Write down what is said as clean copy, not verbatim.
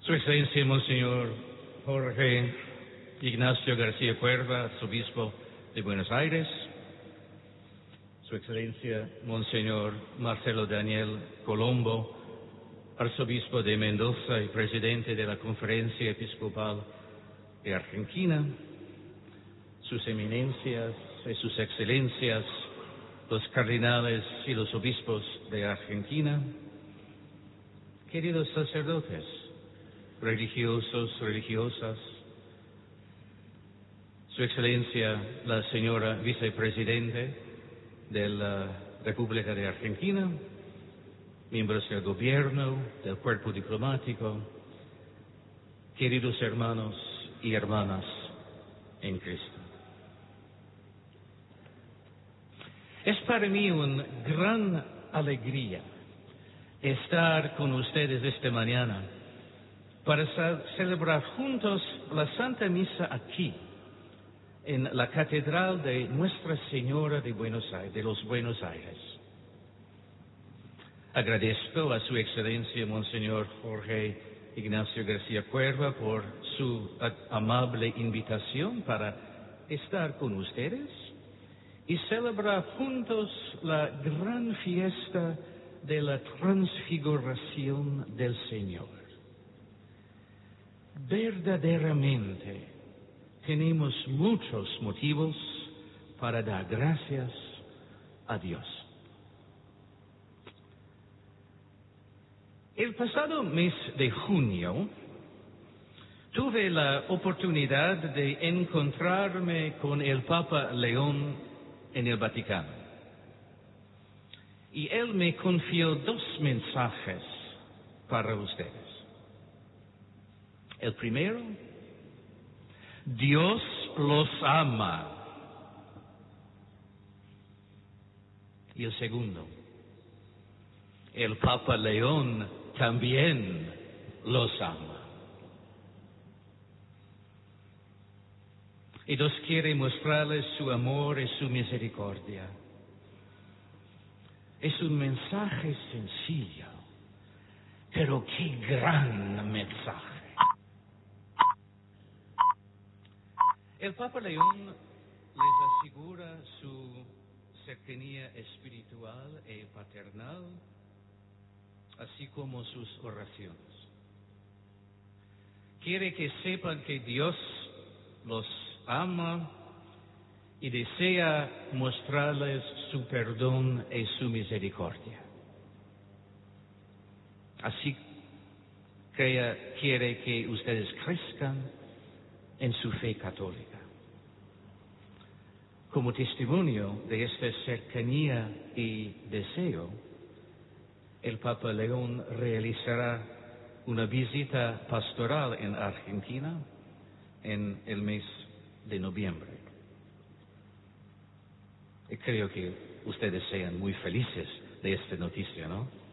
Su Excelencia Monseñor Jorge Ignacio García Cuerva, Arzobispo de Buenos Aires, Su Excelencia Monseñor Marcelo Daniel Colombo, Arzobispo de Mendoza y Presidente de la Conferencia Episcopal de Argentina, Sus Eminencias y Sus Excelencias, los cardenales y los obispos de Argentina, queridos sacerdotes, religiosos, religiosas, Su Excelencia la señora Vicepresidente de la República de Argentina, miembros del gobierno, del cuerpo diplomático, queridos hermanos y hermanas en Cristo. Es para mí una gran alegría estar con ustedes esta mañana para celebrar juntos la Santa Misa aquí, en la Catedral de Nuestra Señora de los Buenos Aires. Agradezco a Su Excelencia Monseñor Jorge Ignacio García Cuerva por su amable invitación para estar con ustedes y celebrar juntos la gran fiesta de la transfiguración del Señor. Verdaderamente tenemos muchos motivos para dar gracias a Dios. El pasado mes de junio tuve la oportunidad de encontrarme con el Papa León en el Vaticano. Y él me confió 2 mensajes para ustedes. El primero, Dios los ama. Y el segundo, el Papa León también los ama. Y Dios quiere mostrarles su amor y su misericordia. Es un mensaje sencillo, pero qué gran mensaje. El Papa León les asegura su cercanía espiritual y paternal, así como sus oraciones. Quiere que sepan que Dios los ama y desea mostrarles su perdón y su misericordia. Así quiere que ustedes crezcan en su fe católica. Como testimonio de esta cercanía y deseo, el Papa León realizará una visita pastoral en Argentina en el mes de noviembre. Y creo que ustedes sean muy felices de esta noticia, ¿no?